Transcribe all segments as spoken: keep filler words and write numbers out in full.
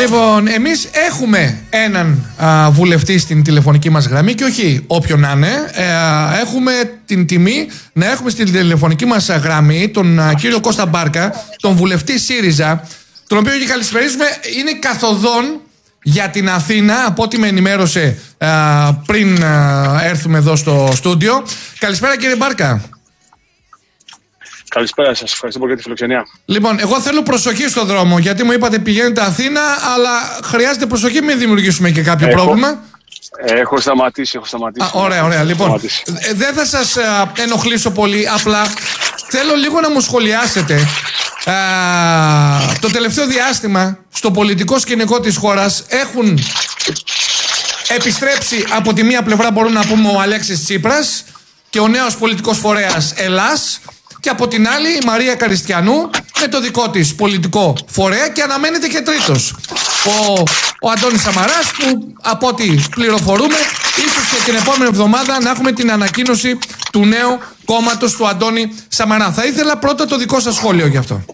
Λοιπόν, εμείς έχουμε έναν α, βουλευτή στην τηλεφωνική μας γραμμή και όχι όποιον να είναι. Ε, έχουμε την τιμή να έχουμε στην τηλεφωνική μας γραμμή τον α, κύριο Κώστα Μπάρκα, τον βουλευτή ΣΥΡΙΖΑ, τον οποίο και καλησπερίζουμε. Είναι καθοδόν για την Αθήνα, από ό,τι με ενημέρωσε α, πριν α, έρθουμε εδώ στο στούντιο. Καλησπέρα κύριε Μπάρκα. Καλησπέρα σας, ευχαριστώ πολύ για τη φιλοξενία. Λοιπόν, εγώ θέλω προσοχή στον δρόμο, γιατί μου είπατε πηγαίνετε Αθήνα, αλλά χρειάζεται προσοχή, μην δημιουργήσουμε και κάποιο έχω, πρόβλημα. Έχω σταματήσει, έχω σταματήσει. Α, ωραία, ωραία. Λοιπόν, σταματήσει. δεν θα σας α, ενοχλήσω πολύ, απλά θέλω λίγο να μου σχολιάσετε α, το τελευταίο διάστημα στο πολιτικό σκηνικό της χώρας έχουν επιστρέψει από τη μία πλευρά, μπορούμε να πούμε, ο Αλέξης Τσίπρας και ο νέος πολιτικός φορέας Ελλάς, και από την άλλη η Μαρία Καριστιανού με το δικό της πολιτικό φορέα, και αναμένεται και τρίτος, ο, ο Αντώνης Σαμαράς, που από ό,τι πληροφορούμε ίσως και την επόμενη εβδομάδα να έχουμε την ανακοίνωση του νέου κόμματος του Αντώνη Σαμαρά. Θα ήθελα πρώτα το δικό σας σχόλιο γι' αυτό.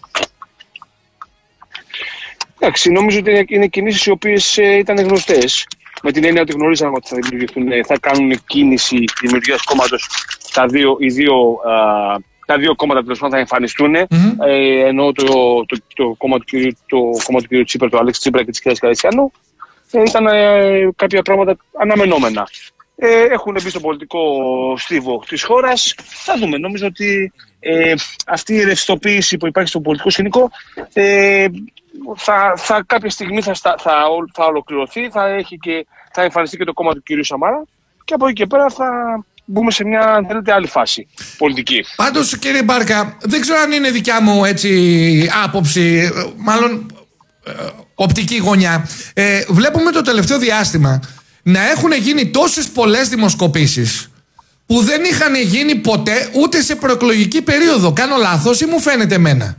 Εντάξει, νομίζω ότι είναι κινήσεις οι οποίες ε, ήταν γνωστές. Με την έννοια ότι γνωρίζαμε ότι θα δημιουργηθούν, θα κάνουν κίνηση δημιουργίας κόμματος τα δύο, οι δύο α, τα δύο κόμματα τέλος πάντων θα εμφανιστούν. Mm-hmm. Ε, ενώ το, το, το, κόμμα του κυρίου, το κόμμα του κυρίου Τσίπρα, το Αλέξη Τσίπρα και της κυρίας Καριστιανού, ε, ήταν ε, κάποια πράγματα αναμενόμενα. Ε, έχουν μπει στο πολιτικό στίβο της χώρας. Θα δούμε. Νομίζω ότι ε, αυτή η ρευστοποίηση που υπάρχει στο πολιτικό σκηνικό ε, θα, θα, κάποια στιγμή θα, θα, θα, θα ολοκληρωθεί, θα, έχει και, θα εμφανιστεί και το κόμμα του κυρίου Σαμάρα, και από εκεί και πέρα θα μπούμε σε μια, αν θέλετε, άλλη φάση πολιτική. Πάντως, κύριε Μπάρκα, δεν ξέρω αν είναι δικιά μου έτσι άποψη, μάλλον ε, οπτική γωνιά. Ε, βλέπουμε το τελευταίο διάστημα να έχουν γίνει τόσες πολλές δημοσκοπήσεις που δεν είχαν γίνει ποτέ ούτε σε προεκλογική περίοδο. Κάνω λάθος ή μου φαίνεται εμένα?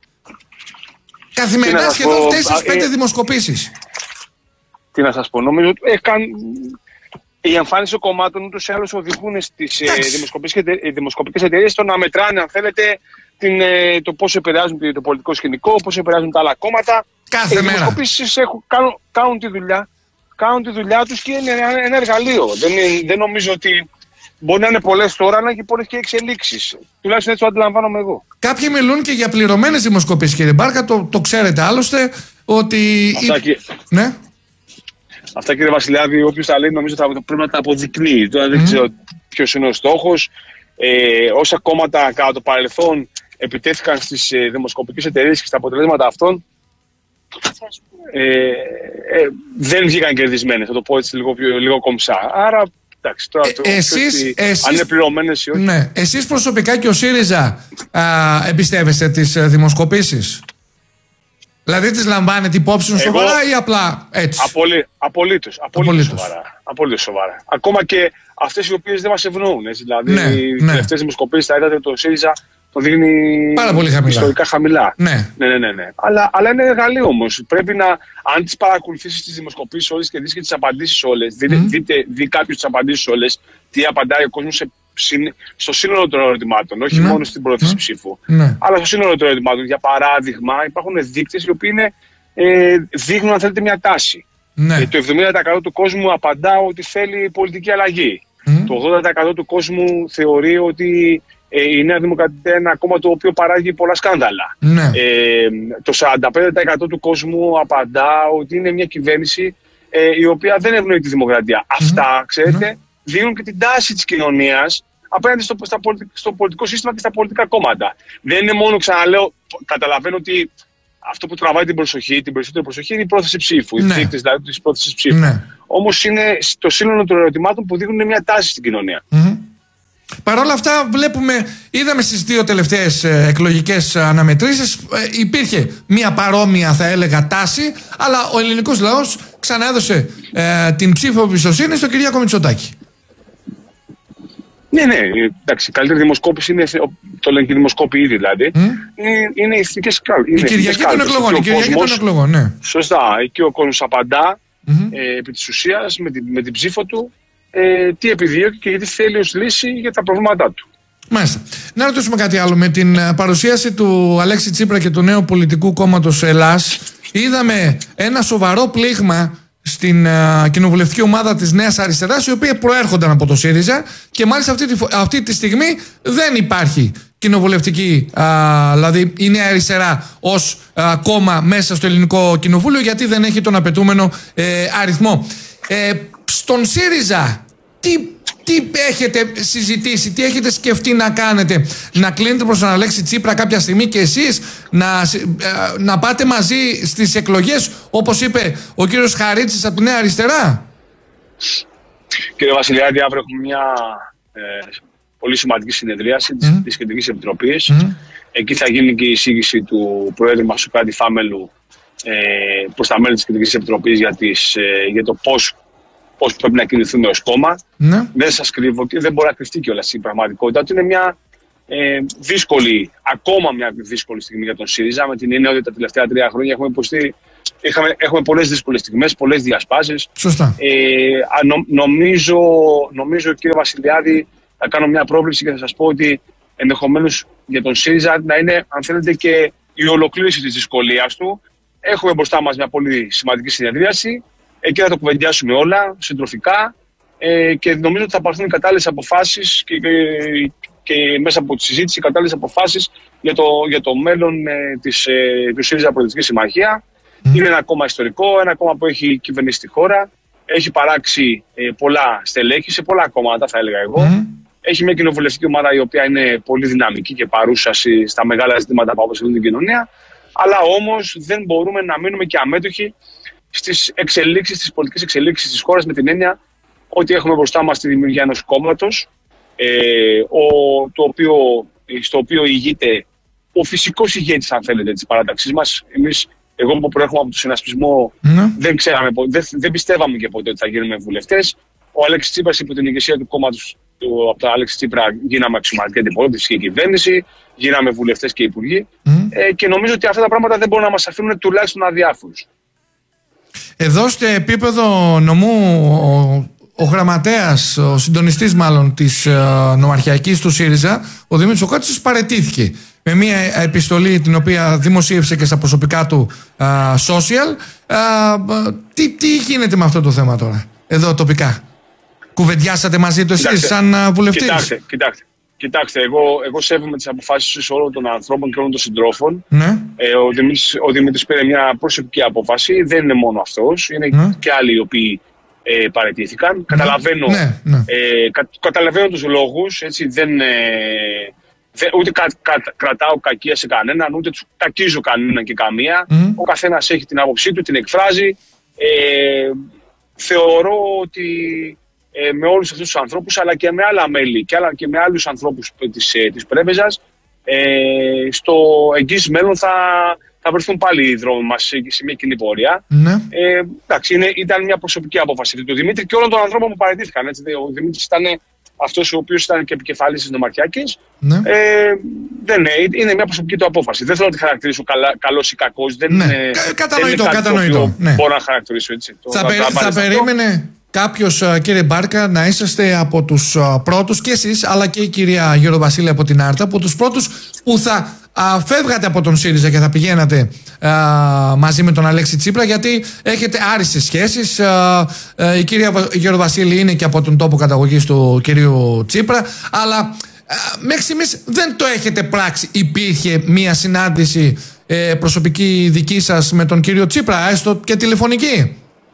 Καθημερινά σχεδόν τέσσερις πέντε ε, δημοσκοπήσεις. Τι να σας πω, νομίζω ότι ε, καν... η εμφάνιση των κομμάτων ούτως ή άλλως οδηγούν στις ε, δημοσκοπικές εταιρείες στο να μετράνε, αν θέλετε, την, ε, το πώς επηρεάζουν το πολιτικό σκηνικό, πώς επηρεάζουν τα άλλα κόμματα. Κάθε ε, μέρα. Οι δημοσκοπήσεις έχουν, κάνουν, κάνουν τη δουλειά, κάνουν τη δουλειά τους και είναι ένα, ένα εργαλείο. Δεν, δεν νομίζω ότι μπορεί να είναι πολλές τώρα, αλλά και πολλές και εξελίξεις. Τουλάχιστον έτσι το αντιλαμβάνομαι εγώ. Κάποιοι μιλούν και για πληρωμένες δημοσκοπήσεις, κύριε Μπάρκα, το, το ξέρετε άλλωστε, ότι... Αυτά, η... και... ναι. Αυτά, κύριε Βασιλιάδη, όποιος τα λέει νομίζω θα πρέπει να τα αποδεικνύει. Τώρα mm. δεν ξέρω ποιος είναι ο στόχος. Ε, όσα κόμματα κατά το παρελθόν επιτέθηκαν στις ε, δημοσκοπικές εταιρείες και στα αποτελέσματα αυτών, ε, ε, δεν βγήκαν κερδισμένες, θα το πω έτσι λίγο, λίγο κομψά. Άρα, εντάξει, τώρα το, ε, εσείς, ότι, εσείς, αν είναι πληρωμένες ή όχι. Ναι. Εσείς προσωπικά και ο ΣΥΡΙΖΑ α, εμπιστεύεστε τις α, δημοσκοπήσεις? Δηλαδή τις λαμβάνετε υπόψη σου σοβαρά ή απλά έτσι? Απολύ, απολύτως, απολύτως, σοβαρά, απολύτως σοβαρά. Ακόμα και αυτές οι οποίες δεν μας ευνοούν. Έτσι, δηλαδή ναι, οι ναι. τελευταίες δημοσκοπήσεις θα είδατε το ΣΥΡΙΖΑ το δίνει πάρα πολύ χαμηλά. Ιστορικά χαμηλά. Ναι. Ναι, ναι, ναι, ναι. Αλλά, αλλά είναι εργαλείο όμως. Πρέπει να, αν τις παρακολουθήσεις τις δημοσκοπήσεις όλες και δεις και τις απαντήσεις όλες, δείτε, mm. δείτε, δει κάποιος τις απαντήσεις όλες, τι απαντάει ο κόσμος σε, στο σύνολο των ερωτημάτων, όχι mm. μόνο στην πρόθεση mm. ψήφου, mm. αλλά στο σύνολο των ερωτημάτων. Για παράδειγμα, υπάρχουν δείκτες οι οποίοι είναι, ε, δείχνουν, αν θέλετε, μια τάση. Mm. Ε, το εβδομήντα τοις εκατό του κόσμου απαντά ότι θέλει πολιτική αλλαγή. Mm. Το ογδόντα τοις εκατό του κόσμου θεωρεί ότι Ε, η Νέα Δημοκρατία είναι ένα κόμμα το οποίο παράγει πολλά σκάνδαλα. Ναι. Ε, το σαράντα πέντε τοις εκατό του κόσμου απαντά ότι είναι μια κυβέρνηση ε, η οποία δεν ευνοεί τη δημοκρατία. Mm-hmm. Αυτά, ξέρετε, mm-hmm. δίνουν και την τάση της κοινωνίας απέναντι στο, στα πολιτικ, στο πολιτικό σύστημα και στα πολιτικά κόμματα. Δεν είναι μόνο, ξαναλέω, καταλαβαίνω ότι αυτό που τραβάει την προσοχή, την περισσότερη προσοχή, είναι η πρόθεση ψήφου. Ναι. Οι δείκτες δηλαδή της πρόθεσης ψήφου. Ναι. Όμως είναι το σύνολο των ερωτημάτων που δείχνουν μια τάση στην κοινωνία. Mm-hmm. Παρ' όλα αυτά βλέπουμε, είδαμε στις δύο τελευταίες ε, εκλογικές αναμετρήσεις ε, υπήρχε μια παρόμοια, θα έλεγα, τάση, αλλά ο ελληνικός λαός ξαναέδωσε ε, την ψήφο εμπιστοσύνη στον Κυριάκο Μητσοτάκη. Ναι, ναι, εντάξει, η καλύτερη δημοσκόπηση είναι, το λένε και οι δημοσκόποι ήδη δηλαδή, mm. είναι, είναι οι εθνικές κάλπες. Η Κυριακή των εκλογών, η Κυριακή των εκλογών, ναι. Σωστά, εκεί ο κόσμος απαντά mm-hmm. ε, επί της ουσίας με την, με την ψήφο του. Ε, τι επιδιώκει και γιατί θέλει ως λύση για τα προβλήματά του. Μάλιστα. Να ρωτήσουμε κάτι άλλο. Με την παρουσίαση του Αλέξη Τσίπρα και του νέου πολιτικού κόμματος Ελλάς, είδαμε ένα σοβαρό πλήγμα στην uh, κοινοβουλευτική ομάδα της Νέας Αριστεράς, οι οποίοι προέρχονταν από το ΣΥΡΙΖΑ, και μάλιστα αυτή τη, αυτή τη στιγμή δεν υπάρχει κοινοβουλευτική, uh, δηλαδή η Νέα Αριστερά ως uh, κόμμα μέσα στο ελληνικό κοινοβούλιο, γιατί δεν έχει τον απαιτούμενο ε, αριθμό. Ε, στον ΣΥΡΙΖΑ τι, τι έχετε συζητήσει, τι έχετε σκεφτεί να κάνετε? Να κλείνετε προς τον Αλέξη Τσίπρα κάποια στιγμή και εσείς να, να πάτε μαζί στις εκλογές, όπως είπε ο κύριος Χαρίτσης από τη Νέα Αριστερά? Κύριε Βασιλιάδη, αύριο έχουμε μια ε, πολύ σημαντική συνεδρίαση της, mm. της Κεντρικής Επιτροπής. Mm. Εκεί θα γίνει και η εισήγηση του Προέδρου μας, του Κάτι Φάμελου, ε, προς τα μέλη της Κεντρικής Επιτροπής για, τις, ε, για το πώς πώς πρέπει να κινηθούμε ως κόμμα. Ναι. Δεν σας κρύβω και δεν μπορεί να κρυφτεί κιόλας η πραγματικότητα ότι είναι μια ε, δύσκολη, ακόμα μια δύσκολη στιγμή για τον ΣΥΡΙΖΑ, με την έννοια ότι τα τελευταία τρία χρόνια έχουμε υποστεί, είχαμε, έχουμε πολλές δύσκολες στιγμές, πολλές διασπάσεις. Σωστά. Ε, νο, νομίζω, νομίζω, κύριε Βασιλιάδη, θα κάνω μια πρόβλεψη και θα σας πω ότι ενδεχομένως για τον ΣΥΡΙΖΑ να είναι, αν θέλετε, και η ολοκλήρωση της δυσκολίας του. Έχουμε μπροστά μας μια πολύ σημαντική συνεδρίαση. Εκεί θα το κουβεντιάσουμε όλα, συντροφικά, ε, και νομίζω ότι θα πάρθουν οι κατάλληλες αποφάσεις και, και, και μέσα από τη συζήτηση οι κατάλληλες αποφάσεις για το, για το μέλλον ε, της, ε, του ΣΥΡΙΖΑ Προεδρική Συμμαχία. Mm. Είναι ένα κόμμα ιστορικό, ένα κόμμα που έχει κυβερνήσει τη χώρα, έχει παράξει ε, πολλά στελέχη σε πολλά κόμματα, θα έλεγα εγώ. Mm. Έχει μια κοινοβουλευτική ομάδα η οποία είναι πολύ δυναμική και παρούσα στα μεγάλα ζητήματα που απασχολούν την κοινωνία. Αλλά όμως δεν μπορούμε να μείνουμε και αμέτωχοι στις εξελίξεις, στις πολιτικές εξελίξεις της χώρας, με την έννοια ότι έχουμε μπροστά μας τη δημιουργία ενός κόμματος, ε, ο, το οποίο, στο οποίο ηγείται ο φυσικός ηγέτης, αν θέλετε, της παράταξής μας. Εμείς, εγώ που προέρχομαι από το συνασπισμό, mm. δεν, ξέραμε, δεν, δεν πιστεύαμε και ποτέ ότι θα γίνουμε βουλευτές. Ο Αλέξης Τσίπρας, υπό την ηγεσία του κόμματος του, από τον Αλέξη Τσίπρα, γίναμε αξιωματική αντιπολίτευση και κυβέρνηση, γίναμε βουλευτές και υπουργοί. Mm. Ε, και νομίζω ότι αυτά τα πράγματα δεν μπορούν να μας αφήνουν τουλάχιστον αδιάφορους. Εδώ στο επίπεδο νομού, ο, ο γραμματέας, ο συντονιστής μάλλον της ε, νομαρχιακής του ΣΥΡΙΖΑ, ο Δημήτρης Κότσης, παραιτήθηκε με μια επιστολή την οποία δημοσίευσε και στα προσωπικά του ε, social. Ε, τι, τι γίνεται με αυτό το θέμα τώρα, εδώ τοπικά? Κουβεντιάσατε μαζί του εσείς σαν βουλευτής? Κοιτάξτε, κοιτάξτε. Κοιτάξτε, εγώ, εγώ σέβομαι τις αποφάσεις όλων των ανθρώπων και όλων των συντρόφων. Ναι. Ε, ο, Δημήτρης, ο Δημήτρης πήρε μια προσωπική απόφαση. Δεν είναι μόνο αυτός. Είναι ναι. και άλλοι οι οποίοι ε, παραιτήθηκαν. Ναι. Καταλαβαίνω, ναι. Ναι. Ε, κα, καταλαβαίνω τους λόγους. Έτσι, δεν, ε, δεν, ούτε κα, κα, κρατάω κακία σε κανέναν, ούτε τους κακίζω κανέναν και καμία. Mm. Ο καθένας έχει την άποψή του, την εκφράζει. Ε, θεωρώ ότι Ε, με όλους αυτούς τους ανθρώπους, αλλά και με άλλα μέλη και, άλλα, και με άλλους ανθρώπους της, ε, της Πρέβεζας, ε, στο εγγύς μέλλον θα, θα βρεθούν πάλι οι δρόμοι μας σε, σε μια κοινή πορεία. Ναι. Ε, εντάξει, είναι, ήταν μια προσωπική απόφαση του Δημήτρη και όλων των ανθρώπων που παραιτήθηκαν. Έτσι. Ο Δημήτρης ήταν αυτός ο οποίος ήταν και επικεφαλής της νομαρχιακής. Ναι. Ε, δεν είναι, είναι μια προσωπική του απόφαση. Δεν θέλω να τη χαρακτηρίσω καλά, καλός ή κακός. Δεν ναι. είναι, κατανοητό, δεν είναι κατανοητό. Ναι. Μπορώ να χαρακτηρίσω έτσι. Θα, το, περί, θα περίμενε κάποιος, κύριε Μπάρκα, να είσαστε από τους πρώτους, και εσείς αλλά και η κυρία Γεροβασίλη από την Άρτα, από τους πρώτους που θα α, φεύγατε από τον ΣΥΡΙΖΑ και θα πηγαίνατε α, μαζί με τον Αλέξη Τσίπρα, γιατί έχετε άριστες σχέσεις. Α, α, η κυρία Γεροβασίλη είναι και από τον τόπο καταγωγής του κυρίου Τσίπρα, αλλά α, μέχρι στιγμής δεν το έχετε πράξει. Υπήρχε μία συνάντηση ε, προσωπική δική σας με τον κύριο Τσίπρα, έστω και τηλεφωνική?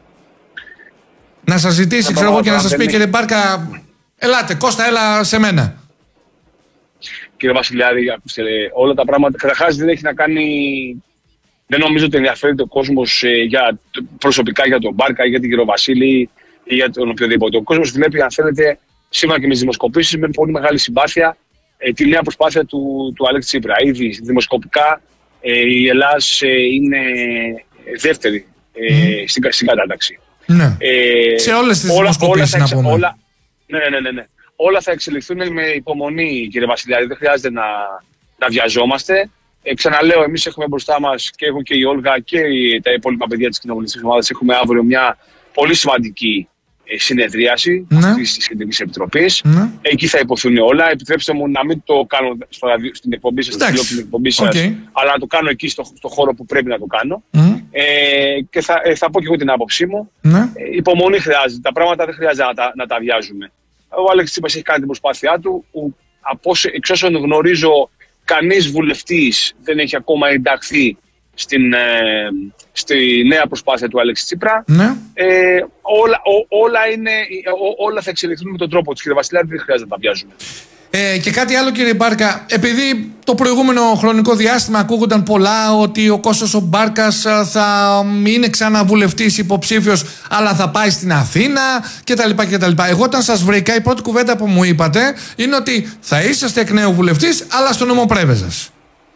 Να σας ζητήσει, ξέρω εγώ, και να σας πει, κύριε Μπάρκα, ελάτε, Κώστα, έλα σε μένα. Κύριε Βασιλιάδη, ακούστε, όλα τα πράγματα, καταρχάς δεν έχει να κάνει, δεν νομίζω ότι ενδιαφέρεται ο κόσμος ε, για, προσωπικά για τον Μπάρκα ή για την κύριο Βασίλη ή για τον οποιοδήποτε. Ο κόσμος βλέπει, αν θέλετε, σήμερα και με τις δημοσκοπήσεις, με πολύ μεγάλη συμπάθεια, ε, τη νέα προσπάθεια του, του Αλέξη Τσίπρα. Ήδη δημοσκοπικά ε, η Ελλάς ε, είναι δεύτερη ε, mm. στην, στην κατάταξη. Ναι. Ε, σε όλες τις δημοσκοπήσεις, να πούμε. Όλα, ναι, ναι, ναι, ναι. Όλα θα εξελιχθούν με υπομονή, κύριε Βασιλιάδη. Δεν χρειάζεται να, να βιαζόμαστε. Ε, ξαναλέω, εμείς έχουμε μπροστά μας, και έχουν και η Όλγα και τα υπόλοιπα παιδιά της κοινοβουλευτικής ομάδας, έχουμε αύριο μια πολύ σημαντική συνεδρίαση ναι. αυτής της Σχετικής Επιτροπής. Ναι. Εκεί θα υποθούν όλα. Επιτρέψτε μου να μην το κάνω στο, στην εκπομπή σας, στην εκπομπή σας, okay. αλλά να το κάνω εκεί στο, στο χώρο που πρέπει να το κάνω. Mm. Ε, και θα, ε, θα πω και εγώ την άποψή μου. Ναι. Ε, υπομονή χρειάζεται. Τα πράγματα δεν χρειάζεται να τα, να τα βιάζουμε. Ο Αλέξης Τσίπρας έχει κάνει την προσπάθειά του. Ο, από, εξ όσων γνωρίζω, κανείς βουλευτής δεν έχει ακόμα ενταχθεί στην, ε, στη νέα προσπάθεια του Αλέξη Τσίπρα. Ναι. Ε, όλα, ό, όλα, είναι, ό, όλα θα εξελιχθούν με τον τρόπο τους, κύριε Βασιλιάδη, δεν χρειάζεται να τα πιάζουμε. Ε, και κάτι άλλο, κύριε Μπάρκα, επειδή το προηγούμενο χρονικό διάστημα ακούγονταν πολλά ότι ο Κώστας ο Μπάρκας θα είναι ξανά βουλευτής υποψήφιος, αλλά θα πάει στην Αθήνα κτλ. κτλ. Εγώ όταν σας βρήκα, η πρώτη κουβέντα που μου είπατε είναι ότι θα είσαστε εκ νέου βουλευτής, αλλά στο νομό Πρέβεζας.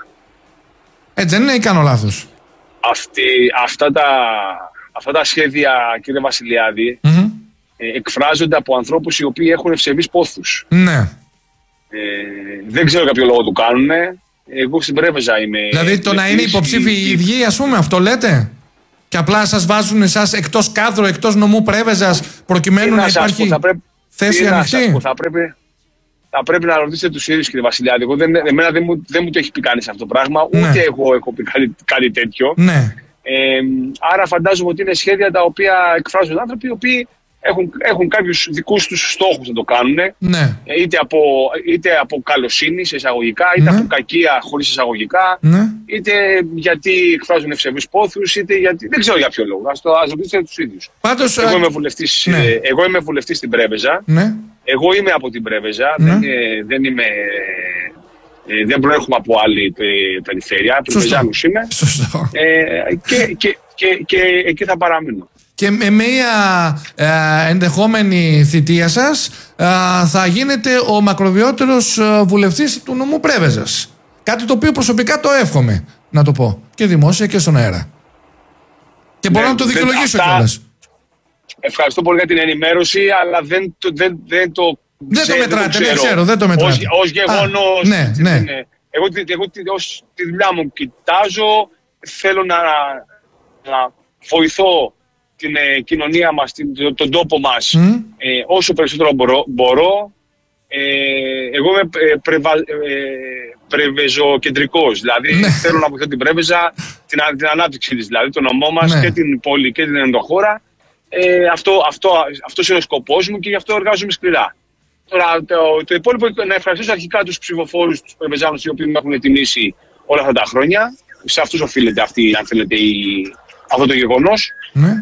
Έτσι δεν είναι ή κάνω λάθος? Αυτή, αυτά, τα, αυτά τα σχέδια, κύριε Βασιλιάδη, mm-hmm. ε, εκφράζονται από ανθρώπους οι οποίοι έχουν ευσεβείς πόθους. Ναι. Ε, δεν ξέρω για ποιο λόγο το κάνουν. Εγώ στην Πρέβεζα είμαι. Δηλαδή το να είναι υποψήφιοι οι ίδιοι, ας πούμε, αυτό λέτε? Και απλά σας βάζουν εσάς εκτός κάδρου, εκτός νομού Πρέβεζας, προκειμένου να υπάρχει θα πρέπει, θέση ανοιχτή? Θα πρέπει, θα πρέπει να ρωτήσετε τους ίδιους, κύριε Βασιλιάδη. Εγώ δεν, εμένα δεν μου, δεν μου το έχει πει κανείς αυτό το πράγμα, ούτε ναι. εγώ έχω πει κάτι, κάτι τέτοιο. Ναι. Ε, άρα φαντάζομαι ότι είναι σχέδια τα οποία εκφράζουν άνθρωποι οι οποίοι έχουν, έχουν κάποιους δικούς τους στόχους να το κάνουν. Ναι. Είτε, από, είτε από καλοσύνη σε εισαγωγικά, είτε ναι. από κακία χωρίς εισαγωγικά, ναι. είτε γιατί εκφράζουν ευσεβείς πόθους, είτε γιατί. Δεν ξέρω για ποιο λόγο. Ας το ας ρωτήσετε τους ίδιους. Πάντως, εγώ, είμαι βουλευτής, ναι. ε, εγώ είμαι βουλευτής στην Πρέβεζα. Ναι. Εγώ είμαι από την Πρέβεζα. Ναι. Δεν, ε, δεν είμαι. Ε, δεν προέρχομαι από άλλη περιφέρεια. Πρεβεζάνος είμαι. Ε, και, και, και, και εκεί θα παραμείνω. Και με μια ε, ενδεχόμενη θητεία σας ε, θα γίνετε ο μακροβιότερος ε, βουλευτής του νομού Πρέβεζας. Κάτι το οποίο προσωπικά το εύχομαι, να το πω, και δημόσια και στον αέρα. Και μπορώ ναι, να το δικαιολογήσω κιόλας. Ευχαριστώ πολύ για την ενημέρωση, αλλά δεν το, δεν, δεν το δεν το μετράτε, δεν ξέρω, δεν το μετράτε. Ως, ως γεγονός. Ναι, ναι. Εγώ, εγώ ως τη δουλειά μου κοιτάζω, θέλω να, να βοηθώ την ε, κοινωνία μας, την, τον, τον τόπο μας, mm. ε, όσο περισσότερο μπορώ. μπορώ. Ε, εγώ είμαι ε, πρεβα, ε, πρεβεζοκεντρικός, δηλαδή ναι. θέλω να βοηθώ την Πρέβεζα, την, την ανάπτυξη της, δηλαδή τον νομό μας ναι. και την πόλη και την ενδοχώρα. Ε, αυτό, αυτό, αυτός είναι ο σκοπός μου και γι' αυτό εργάζομαι σκληρά. Τώρα, το, το υπόλοιπο, να ευχαριστήσω αρχικά τους ψηφοφόρους, τους Πρεβεζάνους, οι οποίοι με έχουν τιμήσει όλα αυτά τα χρόνια. Σε αυτούς οφείλεται αυτή, αν θέλετε, η, αυτό το γεγονός. Ναι.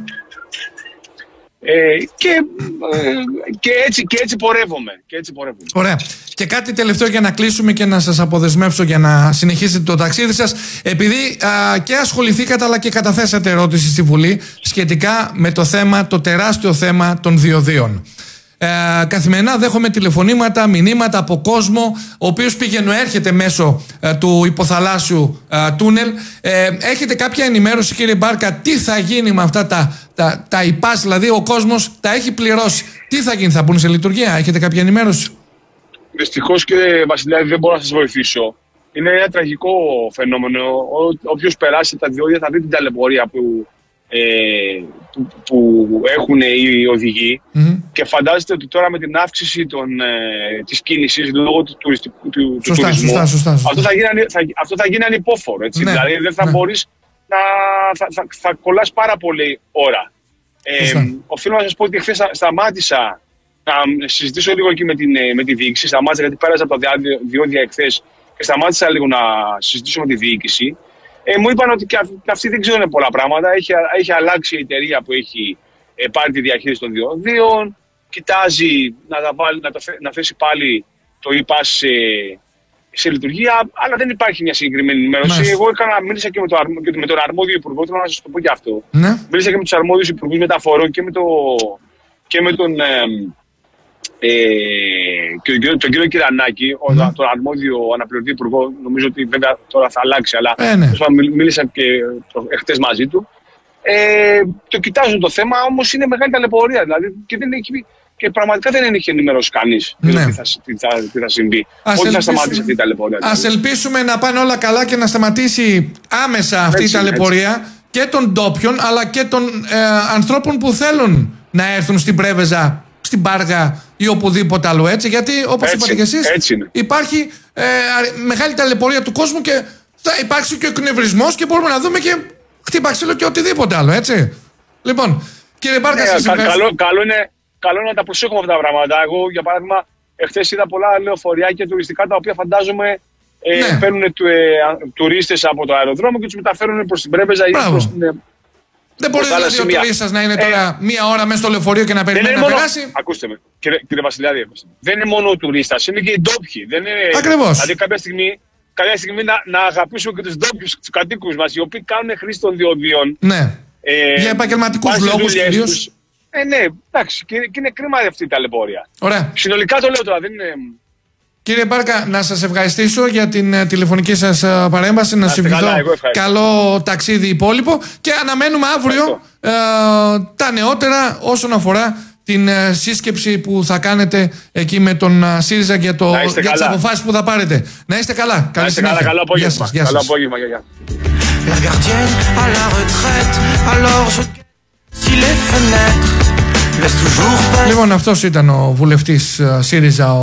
Ε, και, ε, και, έτσι, και, έτσι πορεύομαι, και έτσι πορεύομαι. Ωραία. Και κάτι τελευταίο για να κλείσουμε και να σας αποδεσμεύσω για να συνεχίσετε το ταξίδι σας. Επειδή α, και ασχοληθήκατε αλλά και καταθέσατε ερώτηση στη Βουλή σχετικά με το θέμα, το τεράστιο θέμα των διοδίων. Ε, καθημερινά δέχομαι τηλεφωνήματα, μηνύματα από κόσμο ο οποίος πηγαίνει έρχεται μέσω ε, του υποθαλάσσιου ε, τούνελ. Ε, έχετε κάποια ενημέρωση, κύριε Μπάρκα, τι θα γίνει με αυτά τα, τα, τα υπάς, δηλαδή ο κόσμος τα έχει πληρώσει, τι θα γίνει, θα μπουν σε λειτουργία? Έχετε κάποια ενημέρωση? Δυστυχώς, κύριε Βασιλιάδη, δεν μπορώ να σας βοηθήσω. Είναι ένα τραγικό φαινόμενο. Όποιος περάσει τα διόδια θα δει την ταλαιπωρία που Ε, που, που έχουν οι οδηγοί mm-hmm. και φαντάζεστε ότι τώρα με την αύξηση των, ε, της κίνησης λόγω του, τουριστικού, του, σωστά, του τουρισμού σωστά, σωστά, σωστά. Αυτό, θα γίνει, θα, αυτό θα γίνει ανυπόφορο, έτσι, ναι, δηλαδή δεν θα ναι. μπορείς να θα, θα, θα κολλάς πάρα πολύ ώρα. ε, οφείλω να σας πω ότι χθες σταμάτησα να συζητήσω λίγο εκεί με, την, με τη διοίκηση, σταμάτησα γιατί πέρασα από τα διόδια εχθές και σταμάτησα λίγο να συζητήσω με τη διοίκηση. Ε, μου είπαν ότι και αυτοί δεν ξέρουν πολλά πράγματα. Έχει, έχει αλλάξει η εταιρεία που έχει ε, πάρει τη διαχείριση των διοδίων. Κοιτάζει να, τα βάλει, να, τα, να θέσει πάλι το ι-Pass σε, σε λειτουργία. Αλλά δεν υπάρχει μια συγκεκριμένη ενημέρωση. Εγώ έκανα, μίλησα και με, το, και με τον αρμόδιο υπουργό. Θέλω να σας το πω και αυτό. Ναι. Μίλησα και με τους αρμόδιους υπουργούς μεταφορών και με, το, και με τον. Ε, Ε, και τον, τον κύριο Κυρανάκη, mm. τον αρμόδιο αναπληρωτή υπουργό, νομίζω ότι βέβαια τώρα θα αλλάξει, αλλά ε, ναι. μίλησα και εχθές μαζί του. Ε, το κοιτάζουν το θέμα, όμως είναι μεγάλη ταλαιπωρία. Δηλαδή, και, δεν έχει, και πραγματικά δεν έχει ενημερώσει κανείς ναι. τι, θα, τι, θα, τι θα συμβεί. Πότε θα σταματήσει αυτή η ταλαιπωρία. Ας δηλαδή. ελπίσουμε να πάνε όλα καλά και να σταματήσει άμεσα αυτή έτσι, η ταλαιπωρία έτσι. Και των ντόπιων αλλά και των ε, ανθρώπων που θέλουν να έρθουν στην Πρέβεζα, στην Πάργα ή οπουδήποτε άλλο, έτσι. Γιατί, όπως είπατε και εσείς, υπάρχει ε, μεγάλη ταλαιπωρία του κόσμου και θα υπάρξει και ο εκνευρισμός και μπορούμε να δούμε και χτύπα ξύλο και οτιδήποτε άλλο, έτσι. Λοιπόν, κύριε Μπάρκα, ναι, σας κα, καλό, καλό, είναι, καλό είναι να τα προσέχουμε αυτά τα πράγματα. Εγώ, για παράδειγμα, εχθές είδα πολλά λεωφορεία και τουριστικά τα οποία φαντάζομαι ε, ναι. παίρνουν του, ε, τουρίστες από το αεροδρόμιο και τους μεταφέρουν προς την Πρέβεζα ή προς την. Ε, δεν μπορεί δηλαδή ο τουρίστας να είναι τώρα ε, μία ώρα μέσα στο λεωφορείο και να περιμένει να μόνο, περάσει. Ακούστε με, κύριε, κύριε Βασιλιάδη, δεν είναι μόνο ο τουρίστας, είναι και οι ντόπιοι. Ακριβώς. Δηλαδή κάποια στιγμή, κάποια στιγμή να, να αγαπήσουμε και τους ντόπιους, τους κατοίκους μας, οι οποίοι κάνουν χρήση των διοδίων. Ναι. Ε, για επαγγελματικούς λόγους κυρίως. Ε, ναι, εντάξει, και, και είναι κρίμα αυτή η ταλαιπωρία. Ωραία. Συνολικά το λέω τώρα, δεν είναι. Κύριε Μπάρκα, να σας ευχαριστήσω για την uh, τηλεφωνική σας uh, παρέμβαση. Να σας ευχηθώ καλό ταξίδι υπόλοιπο και αναμένουμε αύριο uh, τα νεότερα όσον αφορά την uh, σύσκεψη που θα κάνετε εκεί με τον uh, ΣΥΡΙΖΑ για, το, για τις αποφάσεις που θα πάρετε. Να είστε καλά. Καλή συνέχεια. Καλά, καλό απόγευμα. Γεια σας, γεια σας. Καλό απόγευμα, γεια. Λοιπόν, αυτός ήταν ο βουλευτής uh, ΣΥΡΙΖΑ.